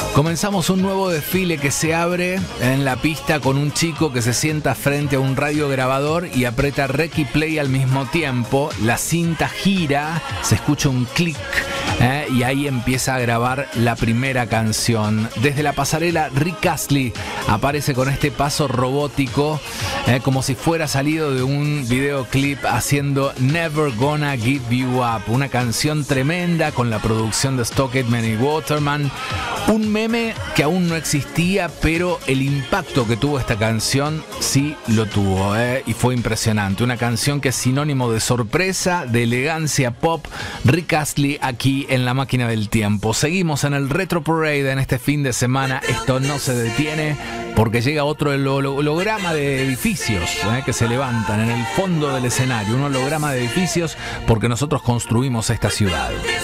Comenzamos un nuevo desfile que se abre en la pista con un chico que se sienta frente a un radiograbador y aprieta rec y play al mismo tiempo. La cinta gira, se escucha un clic y ahí empieza a grabar la primera canción. Desde la pasarela, Rick Astley aparece con este paso robótico como si fuera salido de un videoclip haciendo Never Gonna Give You Up, una canción tremenda con la producción de Stockman y Waterman. Un meme que aún no existía, pero el impacto que tuvo esta canción sí lo tuvo, y fue impresionante. Una canción que es sinónimo de sorpresa, de elegancia pop. Rick Astley aquí en La Máquina del Tiempo. Seguimos en el Retro Parade en este fin de semana. Esto no se detiene porque llega otro holograma de edificios que se levantan en el fondo del escenario. Un holograma de edificios porque nosotros construimos esta ciudad.